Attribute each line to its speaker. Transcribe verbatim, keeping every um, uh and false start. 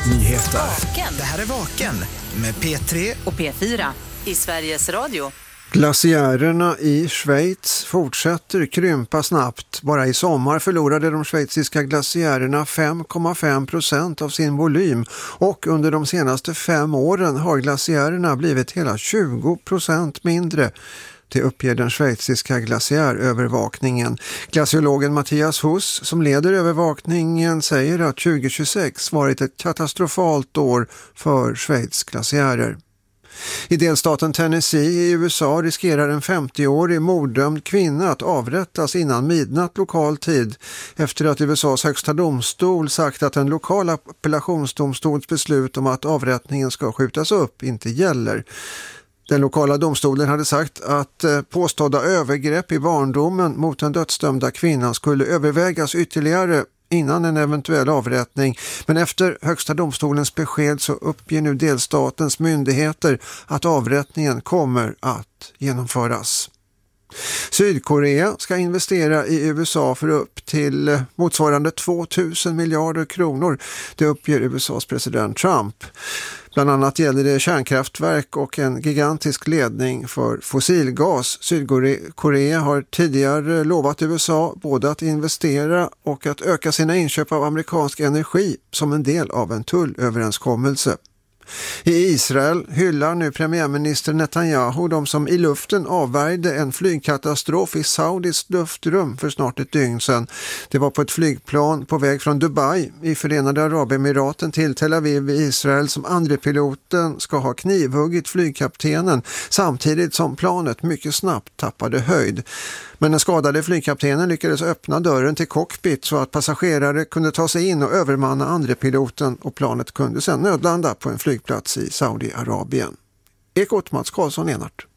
Speaker 1: Nyheter.
Speaker 2: Vaken.
Speaker 1: Det här är Vaken med P tre
Speaker 2: och P fyra i Sveriges Radio.
Speaker 3: Glaciärerna i Schweiz fortsätter krympa snabbt. Bara i sommar förlorade de schweiziska glaciärerna fem komma fem procent av sin volym och under de senaste fem åren har glaciärerna blivit hela tjugo procent mindre. Det uppger den schweiziska glaciärövervakningen. Glaciologen Mattias Huss som leder övervakningen säger att tjugo tjugosex varit ett katastrofalt år för Schweiz glaciärer. I delstaten Tennessee i U S A riskerar en femtioårig morddömd kvinna att avrättas innan midnatt lokal tid efter att U S A:s högsta domstol sagt att en lokal appellationsdomstols beslut om att avrättningen ska skjutas upp inte gäller. Den lokala domstolen hade sagt att påstådda övergrepp i barndomen mot den dödsdömda kvinnan skulle övervägas ytterligare innan en eventuell avrättning. Men efter högsta domstolens besked så uppger nu delstatens myndigheter att avrättningen kommer att genomföras. Sydkorea ska investera i U S A för upp till motsvarande tvåtusen miljarder kronor. Det uppger U S A:s president Trump. Bland annat gäller det kärnkraftverk och en gigantisk ledning för fossilgas. Sydkorea har tidigare lovat U S A både att investera och att öka sina inköp av amerikansk energi som en del av en tullöverenskommelse. I Israel hyllar nu premiärminister Netanyahu de som i luften avvärjde en flygkatastrof i Saudis luftrum för snart ett dygn sedan. Det var på ett flygplan på väg från Dubai i Förenade Arabemiraten till Tel Aviv i Israel som andre piloten ska ha knivhuggit flygkaptenen samtidigt som planet mycket snabbt tappade höjd. Men den skadade flygkaptenen lyckades öppna dörren till cockpit så att passagerare kunde ta sig in och övermanna andre piloten och planet kunde sedan nödlanda på en flygplats i Saudiarabien. Ekot Mats Karlsson Enart.